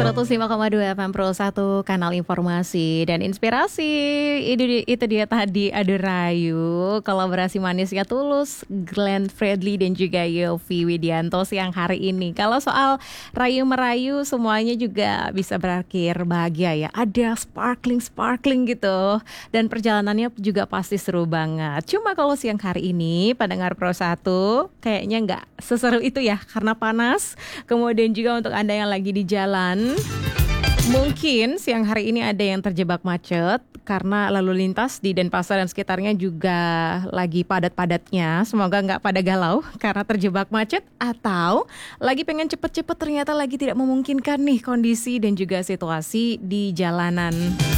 105,2 FM Pro 1 kanal informasi dan inspirasi. Itu dia tadi Adu Rayu, kolaborasi manisnya Tulus, Glenn Fredly dan juga Yovie Widianto siang hari ini. Kalau soal rayu merayu semuanya juga bisa berakhir bahagia ya. Ada sparkling gitu dan perjalanannya juga pasti seru banget. Cuma kalau siang hari ini pendengar Pro 1 kayaknya nggak seseru itu ya karena panas. Kemudian juga untuk Anda yang lagi di jalan, mungkin siang hari ini ada yang terjebak macet karena lalu lintas di Denpasar dan sekitarnya juga lagi padat-padatnya. Semoga nggak pada galau karena terjebak macet atau lagi pengen cepet-cepet ternyata lagi tidak memungkinkan nih kondisi dan juga situasi di jalanan.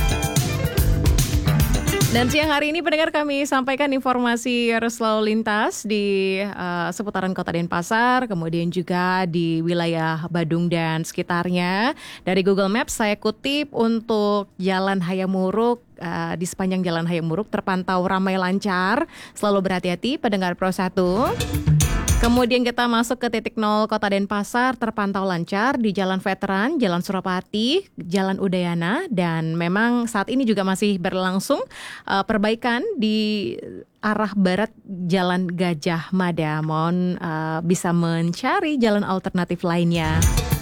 Dan siang hari ini pendengar kami sampaikan informasi arus lalu lintas di seputaran Kota Denpasar, kemudian juga di wilayah Badung dan sekitarnya. Dari Google Maps saya kutip untuk Jalan Hayamuruk, di sepanjang Jalan Hayamuruk terpantau ramai lancar, selalu berhati-hati pendengar Pro 1. Kemudian kita masuk ke titik 0 Kota Denpasar terpantau lancar di Jalan Veteran, Jalan Surapati, Jalan Udayana, dan memang saat ini juga masih berlangsung perbaikan di arah barat Jalan Gajah Mada. Mohon bisa mencari jalan alternatif lainnya.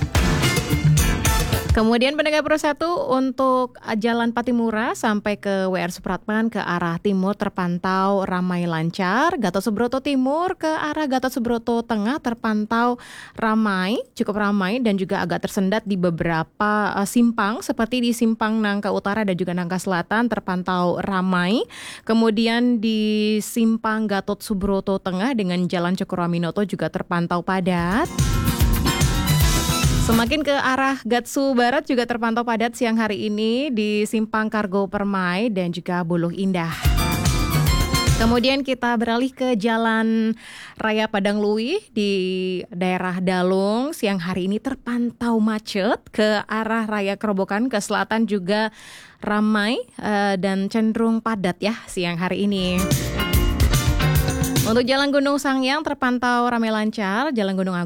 Kemudian pendengar Pro 1 untuk Jalan Patimura sampai ke WR Supratman ke arah timur terpantau ramai lancar. Gatot Subroto Timur ke arah Gatot Subroto Tengah terpantau cukup ramai dan juga agak tersendat di beberapa simpang seperti di Simpang Nangka Utara dan juga Nangka Selatan terpantau ramai. Kemudian di Simpang Gatot Subroto Tengah dengan Jalan Cokroaminoto juga terpantau padat. Semakin ke arah Gatsu Barat juga terpantau padat siang hari ini di Simpang Kargo Permai dan juga Buluh Indah. Kemudian kita beralih ke Jalan Raya Padang Luih di daerah Dalung. Siang hari ini terpantau macet ke arah Raya Kerobokan ke selatan juga ramai dan cenderung padat ya siang hari ini. Untuk Jalan Gunung Sangyang terpantau ramai lancar, Jalan Gunung